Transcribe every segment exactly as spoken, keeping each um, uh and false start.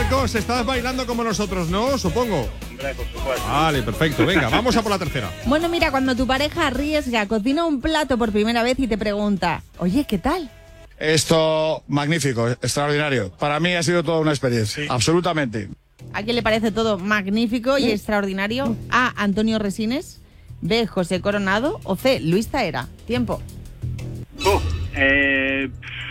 Marcos, estás bailando como nosotros, ¿no? Supongo. Hombre, por supuesto. Vale, perfecto. Venga, vamos a por la tercera. Bueno, mira, cuando tu pareja arriesga, cocina un plato por primera vez y te pregunta, oye, ¿qué tal? Esto, magnífico, extraordinario. Para mí ha sido toda una experiencia, sí. Absolutamente. ¿A quién le parece todo magnífico y extraordinario? A. Antonio Resines, B. José Coronado o C. Luis Taera. Tiempo. Uh, eh,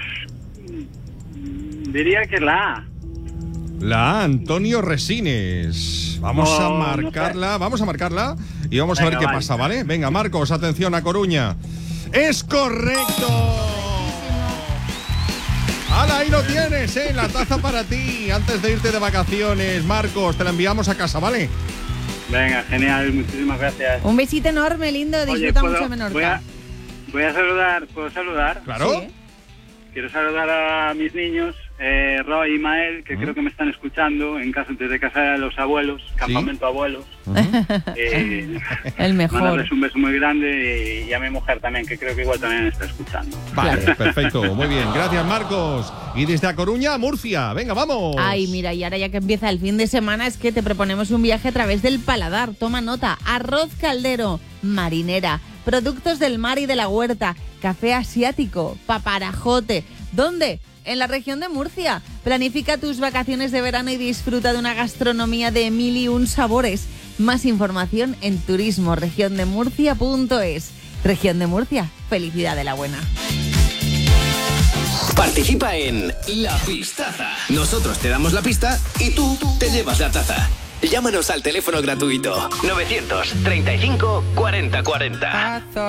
diría que la A. La A, Antonio Resines. Vamos No, a marcarla, no sé. vamos a marcarla y vamos Venga, a ver qué vale. pasa, ¿vale? Venga, Marcos, atención a Coruña. ¡Es correcto! ¡Hala, ahí lo tienes, eh! La taza para ti. Antes de irte de vacaciones, Marcos, te la enviamos a casa, ¿vale? Venga, genial, muchísimas gracias. Un besito enorme, lindo. Oye, Disfruta ¿puedo- mucho Menorca. voy a, voy a saludar, ¿puedo saludar? Claro. Sí. Quiero saludar a mis niños, eh, Roy y Mael, que creo que me están escuchando en casa, desde casa de los abuelos, campamento abuelos. Eh, El mejor. Mandarles un beso muy grande y, y a mi mujer también, que creo que igual también está escuchando. Vale, Claro. perfecto, muy bien. Gracias, Marcos. Y desde A Coruña a Murcia. Venga, vamos. Ay, mira, y ahora ya que empieza el fin de semana es que te proponemos un viaje a través del paladar. Toma nota, arroz caldero, marinera, productos del mar y de la huerta, café asiático, paparajote. ¿Dónde? En la región de Murcia. Planifica tus vacaciones de verano y disfruta de una gastronomía de mil y un sabores. Más información en turismo región de murcia punto es. Región de Murcia, felicidad de la buena. Participa en La Pistaza. Nosotros te damos la pista y tú te llevas la taza. Llámanos al teléfono gratuito novecientos treinta y cinco cuarenta cuarenta.